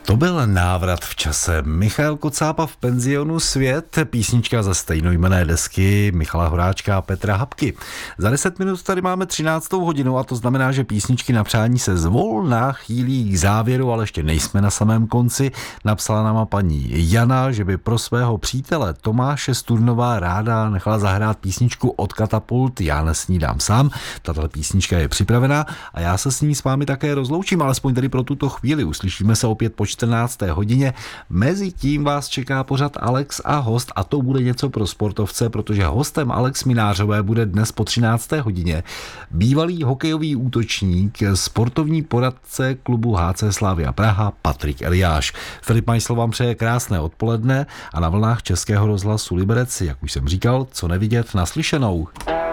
To byl návrat v čase. Michal Kocába v penzionu Svět, písnička ze stejnojmenné desky Michala Horáčka a Petra Habky. Za 10 minut tady máme 13. hodinu a to znamená, že písničky na přání se zvolna chýlí k závěru, ale ještě nejsme na samém konci. Napsala nám paní Jana, že by pro svého přítele Tomáše Sturnová ráda nechala zahrát písničku od Katapult Já nesnídám sám. Tato písnička je připravená a já se s ní s vámi také rozloučím, alespoň tedy pro tuto chvíli. Uslyšíme se opět po 14. hodině. Mezitím vás čeká pořad Alex a host a to bude něco pro sportovce, protože hostem Alex Minářové bude dnes po 13. hodině bývalý hokejový útočník, sportovní poradce klubu HC Slavia Praha Patrik Eliáš. Filip Majsl vám přeje krásné odpoledne a na vlnách Českého rozhlasu Liberec, jak už jsem říkal, co nevidět, naslyšenou.